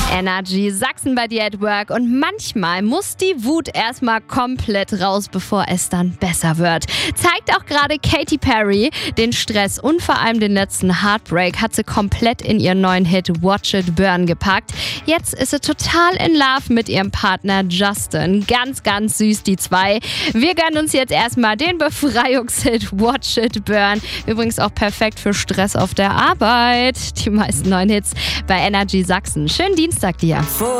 Energy Sachsen bei dir at Work und manchmal muss die Wut erstmal komplett raus, bevor es dann besser wird. Zeigt auch gerade Katy Perry. Den Stress und vor allem den letzten Heartbreak hat sie komplett in ihren neuen Hit Watch It Burn gepackt. Jetzt ist sie total in Love mit ihrem Partner Justin. Ganz, ganz süß, die zwei. Wir gönnen uns jetzt erstmal den Befreiungshit Watch It Burn. Übrigens auch perfekt für Stress auf der Arbeit. Die meisten neuen Hits bei Energy Sachsen. Schönen Dienstag dir.